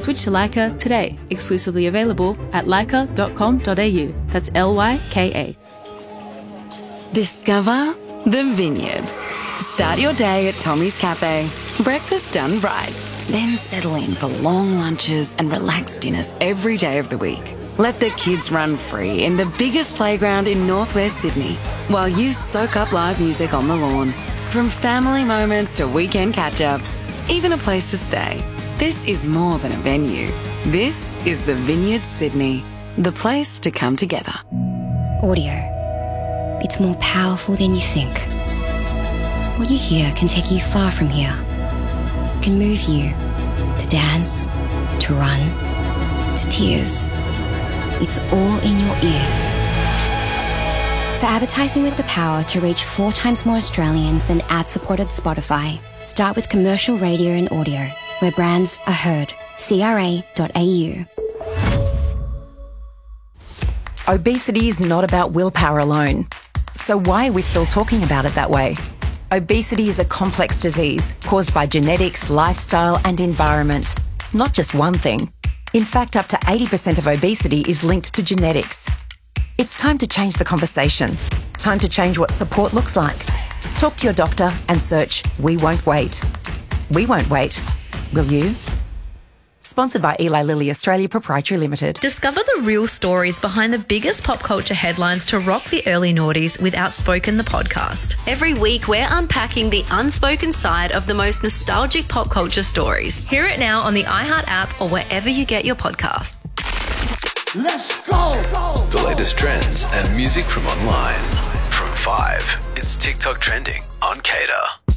Switch to Leica today. Exclusively available at leica.com.au. That's Lyka. Discover the Vineyard. Start your day at Tommy's Cafe. Breakfast done right. Then settle in for long lunches and relaxed dinners every day of the week. Let the kids run free in the biggest playground in northwest Sydney while you soak up live music on the lawn. From family moments to weekend catch-ups, even a place to stay. This is more than a venue. This is the Vineyard Sydney, the place to come together. Audio. It's more powerful than you think. What you hear can take you far from here. It can move you to dance, to run, to tears. It's all in your ears. For advertising with the power to reach 4 times more Australians than ad-supported Spotify, start with commercial radio and audio, where brands are heard. CRA.au. Obesity is not about willpower alone. So why are we still talking about it that way? Obesity is a complex disease caused by genetics, lifestyle and environment. Not just one thing. In fact, up to 80% of obesity is linked to genetics. It's time to change the conversation. Time to change what support looks like. Talk to your doctor and search We Won't Wait. We won't wait. Will you? Sponsored by Eli Lilly Australia Proprietary Limited. Discover the real stories behind the biggest pop culture headlines to rock the early noughties with Outspoken the podcast. Every week, we're unpacking the unspoken side of the most nostalgic pop culture stories. Hear it now on the iHeart app or wherever you get your podcasts. Let's go! The latest trends and music from online. From 5, it's TikTok trending on Cater.